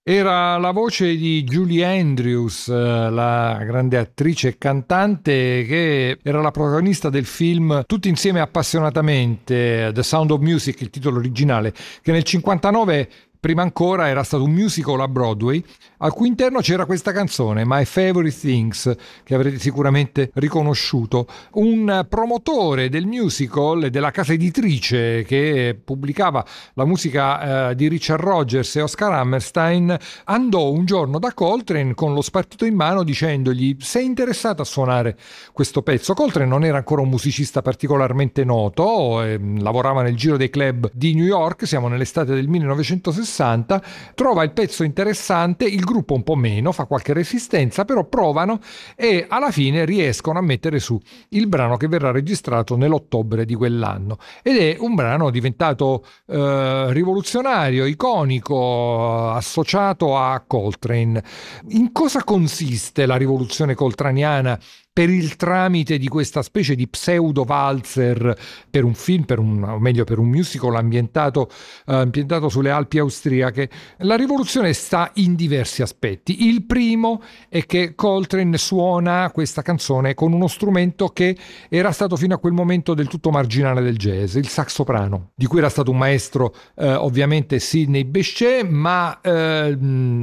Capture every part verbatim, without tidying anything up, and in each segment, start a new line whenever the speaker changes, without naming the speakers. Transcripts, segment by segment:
Era la voce di Julie Andrews, la grande attrice e cantante che era la protagonista del film Tutti insieme appassionatamente, The Sound of Music, il titolo originale, che nel cinquantanove prima ancora era stato un musical a Broadway, al cui interno c'era questa canzone, My Favorite Things, che avrete sicuramente riconosciuto. Un promotore del musical e della casa editrice che pubblicava la musica eh, di Richard Rodgers e Oscar Hammerstein andò un giorno da Coltrane con lo spartito in mano dicendogli: sei interessato a suonare questo pezzo? Coltrane non era ancora un musicista particolarmente noto, eh, lavorava nel giro dei club di New York, siamo nell'estate del millenovecentosessanta, trova il pezzo interessante, il gruppo un po' meno, fa qualche resistenza, però provano e alla fine riescono a mettere su il brano che verrà registrato nell'ottobre di quell'anno, ed è un brano diventato eh, rivoluzionario, iconico, associato a Coltrane. In cosa consiste la rivoluzione coltraniana per il tramite di questa specie di pseudo valzer per un film, per un, o meglio per un musical ambientato, eh, ambientato sulle Alpi austriache? La rivoluzione sta in diversi aspetti. Il primo è che Coltrane suona questa canzone con uno strumento che era stato fino a quel momento del tutto marginale del jazz, il sax soprano, di cui era stato un maestro eh, ovviamente Sidney Bechet, ma eh,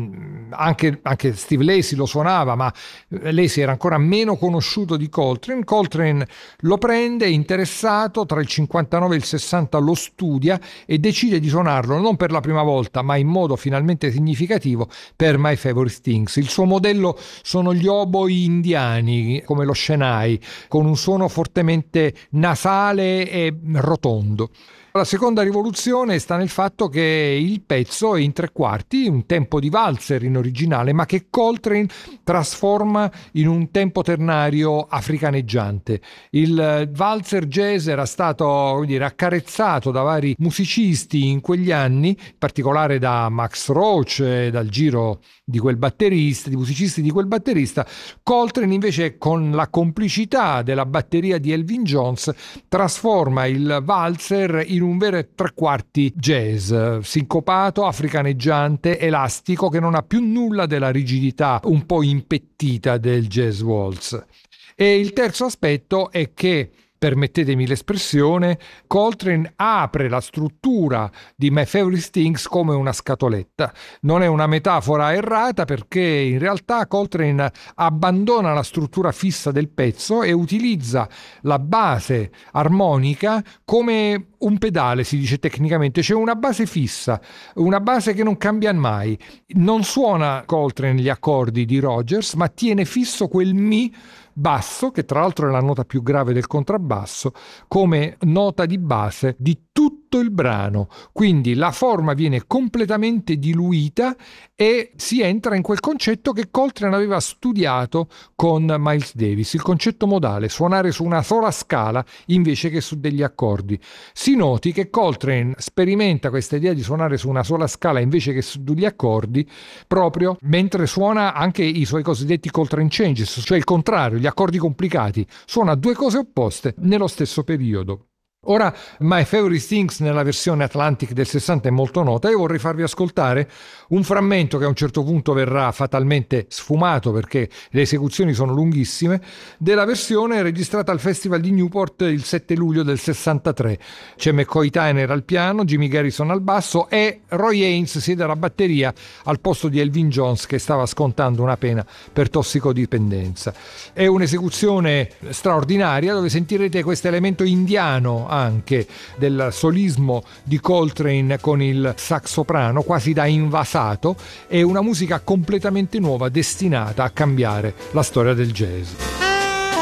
anche, anche Steve Lacy lo suonava, ma Lacy era ancora meno conosciuto di Coltrane. Coltrane lo prende, interessato, tra il cinquantanove e il sessanta lo studia e decide di suonarlo non per la prima volta, ma in modo finalmente significativo per My Favorite Things. Il suo modello sono gli oboi indiani, come lo Shehnai, con un suono fortemente nasale e rotondo. La seconda rivoluzione sta nel fatto che il pezzo è in tre quarti, un tempo di valzer in originale, ma che Coltrane trasforma in un tempo ternario africaneggiante. Il valzer jazz era stato, come dire, accarezzato da vari musicisti in quegli anni, in particolare da Max Roach e dal giro di quel batterista, di musicisti di quel batterista. Coltrane invece, con la complicità della batteria di Elvin Jones, trasforma il valzer in un vero e tre quarti jazz, sincopato, africaneggiante, elastico, che non ha più nulla della rigidità un po' impettita del jazz waltz. E il terzo aspetto è che, permettetemi l'espressione, Coltrane apre la struttura di My Favorite Things come una scatoletta. Non è una metafora errata, perché in realtà Coltrane abbandona la struttura fissa del pezzo e utilizza la base armonica come un pedale, si dice tecnicamente. C'è una base fissa, una base che non cambia mai. Non suona Coltrane gli accordi di Rodgers, ma tiene fisso quel Mi basso, che tra l'altro è la nota più grave del contrabbasso, come nota di base di tutto il brano. Quindi la forma viene completamente diluita e si entra in quel concetto che Coltrane aveva studiato con Miles Davis, il concetto modale, suonare su una sola scala invece che su degli accordi. Si noti che Coltrane sperimenta questa idea di suonare su una sola scala invece che su degli accordi proprio mentre suona anche i suoi cosiddetti Coltrane Changes, cioè il contrario, gli accordi complicati. Suona due cose opposte nello stesso periodo. Ora, My Favorite Things nella versione Atlantic del sessanta è molto nota. Io vorrei farvi ascoltare un frammento che a un certo punto verrà fatalmente sfumato perché le esecuzioni sono lunghissime, della versione registrata al Festival di Newport il sette luglio del sessantatré. C'è McCoy Tyner al piano, Jimmy Garrison al basso e Roy Haynes siede alla batteria al posto di Elvin Jones, che stava scontando una pena per tossicodipendenza. È un'esecuzione straordinaria dove sentirete questo elemento indiano anche del solismo di Coltrane con il sax soprano, quasi da invasato. È una musica completamente nuova, destinata a cambiare la storia del jazz.